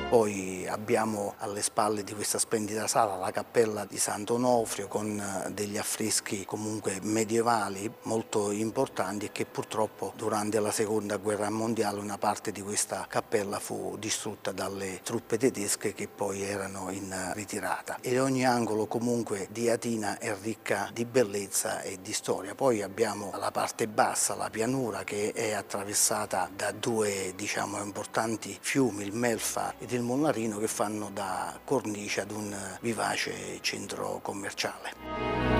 Poi abbiamo alle spalle di questa splendida sala la cappella di Sant'Onofrio con degli affreschi comunque medievali molto importanti e che purtroppo durante la seconda guerra mondiale una parte di questa cappella fu distrutta dalle truppe tedesche che poi erano in ritirata. E ogni angolo comunque di Atina è ricca di bellezza e di storia. Poi abbiamo la parte bassa, la pianura, che è attraversata da due importanti fiumi, il Melfa ed il Mollarino, che fanno da cornice ad un vivace centro commerciale.